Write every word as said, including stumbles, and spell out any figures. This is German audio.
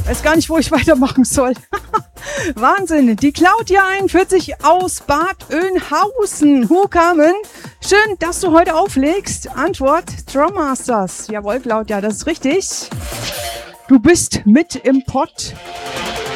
Weiß gar nicht, wo ich weitermachen soll. Wahnsinn. Die Claudia einundvierzig aus Bad Oeynhausen. Hu Carmen. Schön, dass du heute auflegst. Antwort Drum Masters. Jawohl, Claudia, das ist richtig. Du bist mit im Pott.